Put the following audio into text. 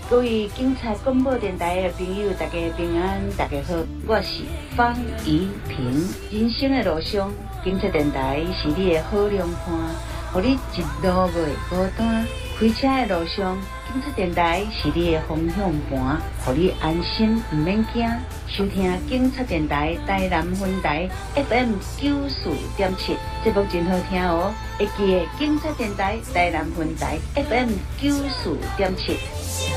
各位警察广播电台的朋友，大家平安，大家好，我是方怡萍。人生的路上，警察电台是你的好良伴，互你一路袂孤单。开车的路上，警察电台是你的方向盘，互你安心唔免惊。收听警察电台台南分台 FM 94.7，节目真好听哦。会记的警察电台台南分台 FM 94.7。